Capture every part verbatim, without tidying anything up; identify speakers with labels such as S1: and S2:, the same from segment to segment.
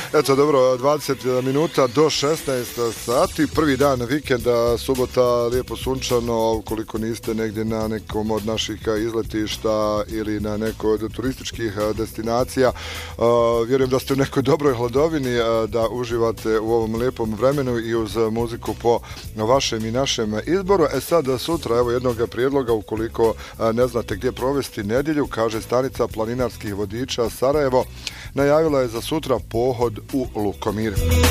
S1: Eto, dobro, dvadeset minuta do šesnaest sati, prvi dan vikenda, subota, lijepo sunčano, ukoliko niste negdje na nekom od naših izletišta ili na nekoj od turističkih destinacija, vjerujem da ste u nekoj dobroj hladovini, da uživate u ovom lijepom vremenu i uz muziku po vašem i našem izboru. E sad, sutra, evo jednog prijedloga, ukoliko ne znate gdje provesti nedjelju, kaže stanica planinarskih vodiča Sarajevo, najavila je za sutra pohod u Lukomir.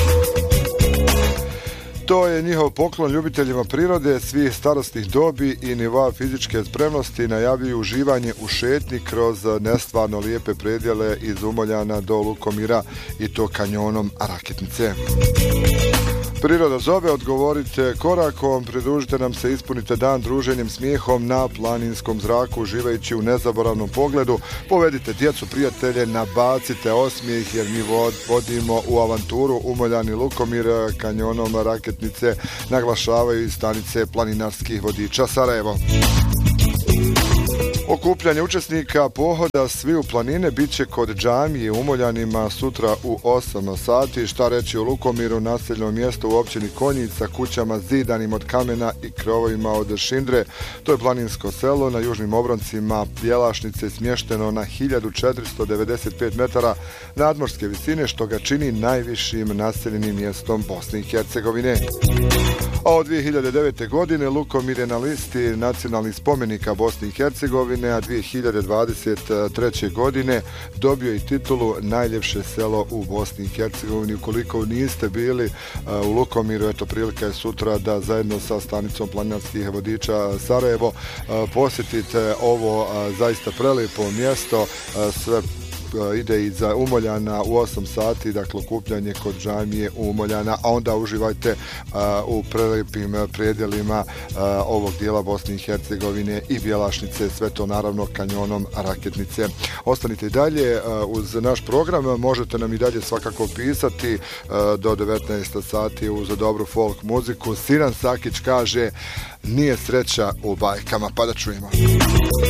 S1: To je njihov poklon ljubiteljima prirode, svih starosnih dobi i nivoa fizičke spremnosti, najavljuju uživanje u šetnji kroz nestvarno lijepe predjele iz Umoljana do Lukomira i to kanjonom Raketnice. Priroda zove, odgovorite korakom, pridružite nam se, ispunite dan druženjem, smijehom na planinskom zraku, uživajući u nezaboravnom pogledu, povedite djecu, prijatelje, nabacite osmijeh jer mi vodimo u avanturu Umoljan i Lukomir kanjonom Raketnice, naglašavaju iz stanice planinarskih vodiča Sarajevo. Okupljanje učesnika pohoda svi u planine bit će kod džamije u Umoljanima sutra u osam sati. Šta reći o Lukomiru, naseljeno mjesto u općini Konjica, kućama zidanim od kamena i krovovima od šindre. To je planinsko selo na južnim obroncima Bjelašnice, smješteno na hiljadu četiristo devedeset pet metara nadmorske visine, što ga čini najvišim naseljenim mjestom Bosne i Hercegovine. A od dvije hiljade devete. godine Lukomir je na listi nacionalnih spomenika Bosne i Hercegovine, a dvije hiljade dvadeset treće. godine dobio i titulu najljepše selo u Bosni i Hercegovini. Ukoliko niste bili u Lukomiru, eto prilika je sutra da zajedno sa stanicom planinarskih vodiča Sarajevo posjetite ovo zaista prelijepo mjesto. Sve ide i za Umoljana u osam sati, dakle okupljanje kod džamije Umoljana, a onda uživajte uh, u prelijepim predjelima uh, ovog dijela Bosne i Hercegovine i Bjelašnice, sve to naravno kanjonom Raketnice. Ostanite i dalje uh, uz naš program, možete nam i dalje svakako pisati uh, do devetnaest sati uz dobru folk muziku. Sinan Sakić kaže nije sreća u bajkama, pa da čujemo.